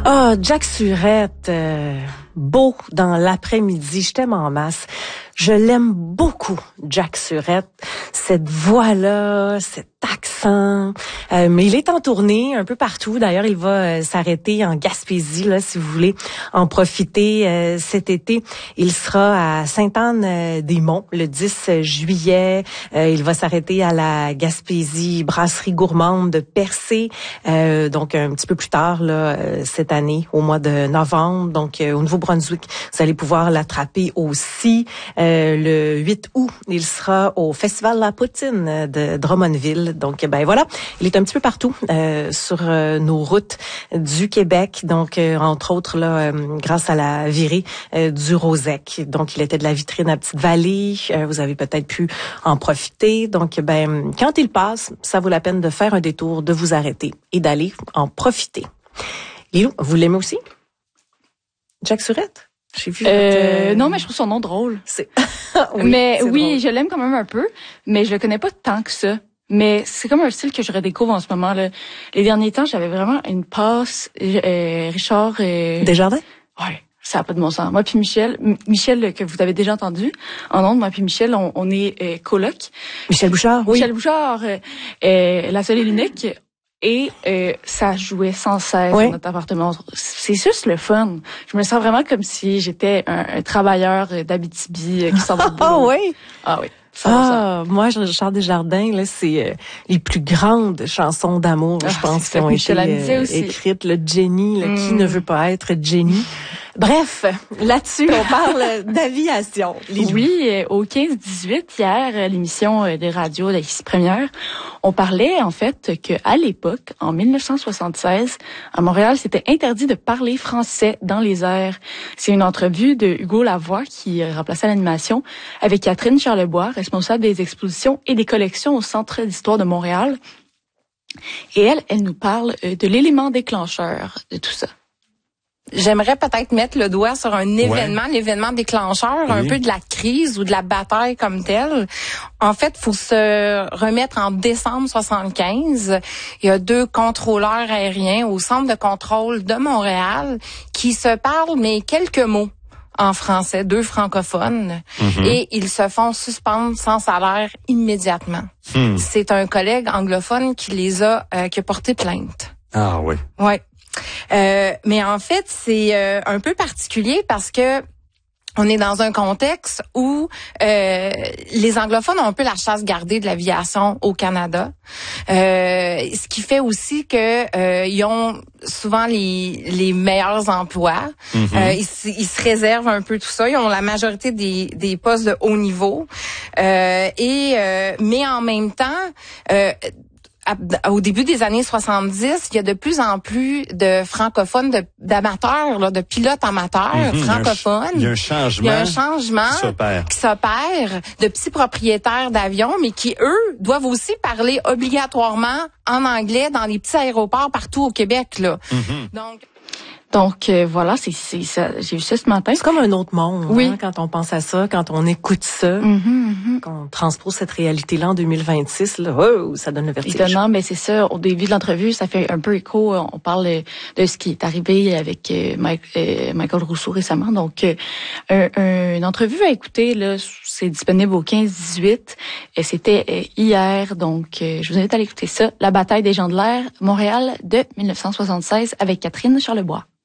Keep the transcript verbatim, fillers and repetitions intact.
Ah, Jack Surette, euh, beau dans l'après-midi, je t'aime en masse. Je l'aime beaucoup, Jack Surette. Cette voix-là, cet accent. Euh, mais il est en tournée un peu partout. D'ailleurs, il va euh, s'arrêter en Gaspésie, là, si vous voulez en profiter euh, cet été. Il sera à Sainte-Anne-des-Monts le dix juillet. Euh, il va s'arrêter à la Gaspésie Brasserie Gourmande de Percé. Euh, donc, un petit peu plus tard, là, euh, cette année, au mois de novembre. Donc, euh, au Nouveau-Brunswick, vous allez pouvoir l'attraper aussi. Euh, le huit août, il sera au Festival La Poutine de Drummondville. Donc, ben voilà, il est un petit peu partout euh, sur euh, nos routes du Québec. Donc, euh, entre autres, là, euh, grâce à la virée euh, du Rosec. Donc, il était de la vitrine à Petite-Vallée. Euh, vous avez peut-être pu en profiter. Donc, ben quand il passe, ça vaut la peine de faire un détour, de vous arrêter et d'aller en profiter. Lilou, vous l'aimez aussi? Jack Surette? J'ai vu. Euh, votre... Non, mais je trouve son nom drôle. C'est... oui, mais c'est oui, drôle. je l'aime quand même un peu, mais je le connais pas tant que ça. Mais c'est comme un style que je redécouvre en ce moment. Là. Les derniers temps, j'avais vraiment une passe. Euh, Richard... Euh... Desjardins? Ouais, ça n'a pas de bon sens. Moi puis Michel, M- Michel que vous avez déjà entendu, en ondes, moi puis Michel, on, on est euh, coloc. Michel Bouchard, oui. Michel Bouchard, euh, euh, la seule et l'unique. Et euh, ça jouait sans cesse oui. dans notre appartement. C'est juste le fun. Je me sens vraiment comme si j'étais un, un travailleur d'Abitibi euh, qui s'en va au boulot. Ah oui? Ah oui. Ah, moi, Richard Desjardins, là, c'est euh, les plus grandes chansons d'amour, ah, je pense, qui ont été euh, écrites. Le Jenny, là, mm. qui ne veut pas être Jenny. Bref, là-dessus, on parle d'aviation. Oui, euh, au quinze dix-huit, hier, à l'émission de radio de la Ici Première, on parlait en fait que à l'époque, en mille neuf cent soixante-seize, à Montréal, c'était interdit de parler français dans les airs. C'est une entrevue de Hugo Lavoie qui remplaçait l'animation avec Catherine Charlebois, responsable des expositions et des collections au Centre d'histoire de Montréal. Et elle, elle nous parle de l'élément déclencheur de tout ça. J'aimerais peut-être mettre le doigt sur un événement, ouais. l'événement déclencheur, oui. un peu de la crise ou de la bataille comme telle. En fait, faut se remettre en décembre soixante-quinze. Il y a deux contrôleurs aériens au centre de contrôle de Montréal qui se parlent, mais quelques mots en français, deux francophones, mm-hmm. et ils se font suspendre sans salaire immédiatement. Mm. C'est un collègue anglophone qui les a, euh, qui a porté plainte. Ah oui. Ouais. Euh, mais en fait, c'est euh, un peu particulier parce que on est dans un contexte où euh, les anglophones ont un peu la chasse gardée de l'aviation au Canada, euh, ce qui fait aussi que euh, ils ont souvent les les meilleurs emplois. Mm-hmm. Euh, ils, ils se réservent un peu tout ça. Ils ont la majorité des des postes de haut niveau, euh, et euh, mais en même temps. Euh, Au début des années soixante-dix, il y a de plus en plus de francophones, de, d'amateurs, là, de pilotes amateurs mm-hmm. francophones. Il y a un changement. Il y a un changement qui s'opère. qui s'opère de petits propriétaires d'avions, mais qui, eux, doivent aussi parler obligatoirement en anglais dans les petits aéroports partout au Québec, là. Mm-hmm. Donc, Donc euh, voilà, c'est c'est ça. J'ai vu ça ce matin. C'est comme un autre monde, oui. hein, quand on pense à ça, quand on écoute ça, mm-hmm, mm-hmm. qu'on transpose cette réalité-là en deux mille vingt-six, là, oh, ça donne le vertige. Étonnant, mais c'est ça. Au début de l'entrevue, ça fait un peu écho. On parle de ce qui est arrivé avec euh, Mike, euh, Michael Rousseau récemment. Donc, euh, un, un, une entrevue à écouter, là, c'est disponible au quinze dix-huit. Et c'était euh, hier, donc euh, je vous invite à aller écouter ça. La bataille des gens de l'air, Montréal de mille neuf cent soixante-seize avec Catherine Charlebois.